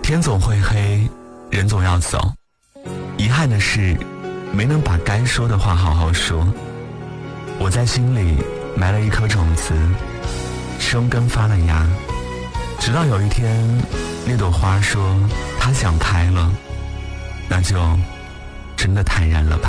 天总会黑，人总要走。遗憾的是，没能把该说的话好好说。我在心里埋了一颗种子，生根发了芽，直到有一天，那朵花说它想开了，那就真的坦然了吧。